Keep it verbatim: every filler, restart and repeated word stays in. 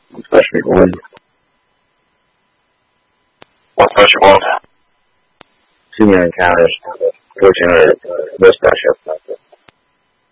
Especially one. What special one? Senior encounters. Fortune or this special.